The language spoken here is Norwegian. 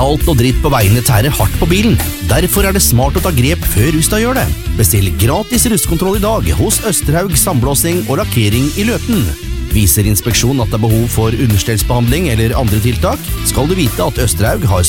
Salt og dritt på veiene tærer hardt på bilen. Derfor er det smart å ta grep før Rusta gjør det. Bestill gratis rustkontroll i dag hos Østerhaug Sandblåsing og Lakkering i Løten. Viser inspeksjon at det er behov for understellsbehandling eller andre tiltak, skal du vite at Østerhaug har